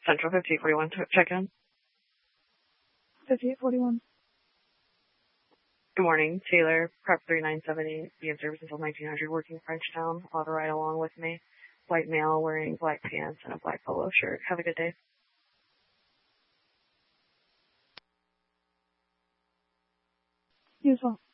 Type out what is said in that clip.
Central 5841, check in. 5841. Good morning, Taylor, Prep 3978, be in service until 1900, working Frenchtown. Auto ride along with me. White male wearing black pants and a black polo shirt. Have a good day. You as well.